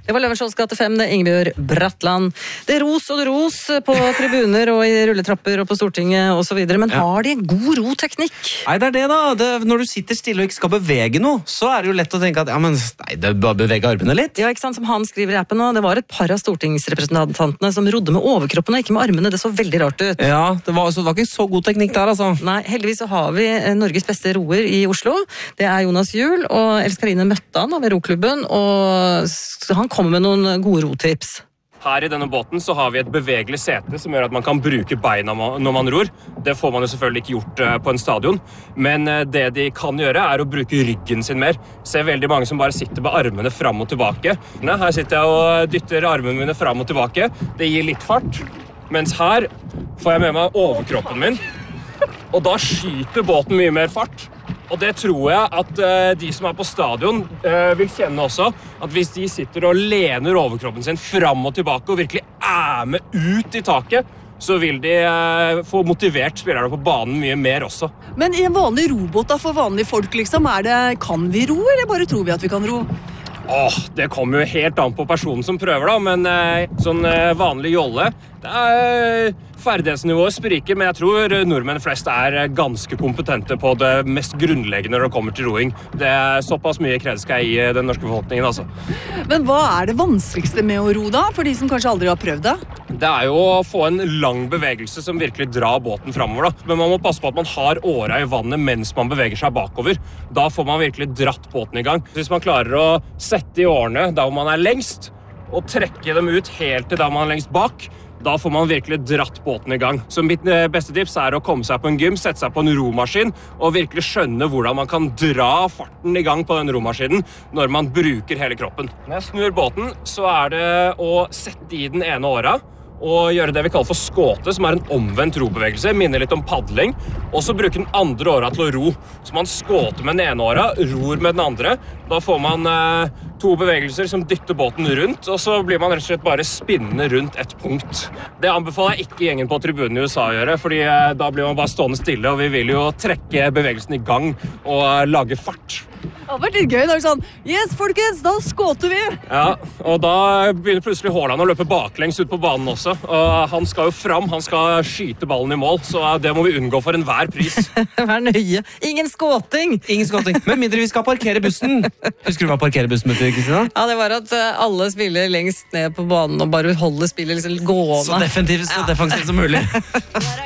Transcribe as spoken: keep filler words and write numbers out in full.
Det var Løvenskiold gate fem, det Ingebjørg Bratland. Det ros og det ros på tribuner og i rulletrapper og på Stortinget og så videre, men ja. Har de en god roteknikk? Nei, det er det da. Det, når du sitter stille og ikke skal bevege noe, så er det jo lett å tenke at ja, men nei, det er bare bevege armene litt. Ja, ikke sant, som han skriver i appen nå, det var et par av stortingsrepresentantene som rodde med overkroppen og ikke med armene, det så veldig rart ut. Ja, det var, så det var ikke så god teknikk der, altså. Nei, heldigvis så har vi Norges beste roer i Oslo. Det er Jonas Juhl, og Else Karine møtte han ved roklubben, og han kommer med noen gode rotips. Her i denne båten så har vi et bevegelig sete som gjør at man kan bruke beina når man ror. Det får man jo selvfølgelig ikke gjort på en stadion, men det de kan gjøre er å bruke ryggen sin mer. Jeg ser veldig mange som bare sitter med armene fram og tilbake. Her sitter jeg og dytter armene mine fram og tilbake. Det gir litt fart, mens her får jeg med meg overkroppen min, og da skyter båten mye mer fart. Og det tror jeg at uh, de som er på stadion uh, vil kjenne også, at hvis de sitter og lener overkroppen sin fram og tilbake og virkelig er med ut i taket, så vil de uh, få motivert spillerne på banen mye mer også. Men i en vanlig robåt da, for vanlige folk, liksom, er det, kan vi ro, eller bare tror vi at vi kan ro? Åh, det kommer jo helt an på personen som prøver da, men uh, sånn uh, vanlig jolle, det er... Uh, Ferdighetsnivået spriker, men jeg tror nordmenn flest er ganske kompetente på det mest grunnleggende når det kommer til roing. Det er såpass mye kred skal jeg gi den norske befolkningen, altså. Men hva er det vanskeligste med å ro da, for de som kanskje aldri har prøvd det? Det er jo å få en lang bevegelse som virkelig drar båten fremover, da. Men man må passe på at man har åra i vannet mens man beveger seg bakover. Da får man virkelig dratt båten i gang. Hvis man klarer å sette i årene der hvor man er lengst, og trekke dem ut helt til der man er lengst bak, da får man virkelig dratt båten i gang. Så mitt beste tips er å komme seg på en gym, sette seg på en romaskin, og virkelig skjønne hvordan man kan dra farten i gang på den romaskinen når man bruker hele kroppen. Når jeg snur båten, så er det å sette i den ene åra, og gjøre det vi kaller for skåte, som er en omvendt robevegelse, minner litt om paddling, og så bruke den andre åra til å ro. Så man skåter med den ene åra, ror med den andre, da får man eh, to bevegelser som dytter båten rundt, og så blir man rett og slett bare spinnende rundt et punkt. Det anbefaler jeg ikke gjengen på tribunen i U S A å gjøre, fordi eh, da blir man bare stående stille, og vi vil jo trekke bevegelsen i gang og eh, lage fart. Det har vært litt gøy, da er det sånn, yes folkens, da skåter vi! Ja, og da begynner plutselig Haaland å løpe baklengs ut på banen også, og han skal jo fram, han skal skyte ballen i mål, så det må vi unngå for enhver pris. Vær nøye. Ingen skåting! Ingen skåting, men mindre vi skal parkere bussen. Husker du hva parkere bussen betyr, Kristina? Ja, det var at alle spiller lengst ned på banen og bare holder spillet liksom gående. Så defensivt, så defensivt som mulig.